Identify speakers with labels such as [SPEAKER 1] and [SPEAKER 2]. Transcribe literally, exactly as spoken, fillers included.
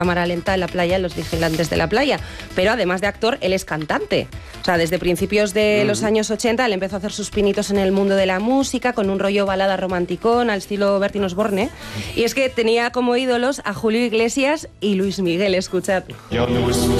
[SPEAKER 1] cámara lenta en la playa, Los vigilantes de la playa. Pero además de actor, él es cantante. O sea, desde principios de mm. los años ochenta, él empezó a hacer sus pinitos en el mundo de la música, con un rollo balada romanticón, al estilo Bertín Osborne. Y es que tenía como ídolos a Julio Iglesias y Luis Miguel, escuchad.
[SPEAKER 2] Yo no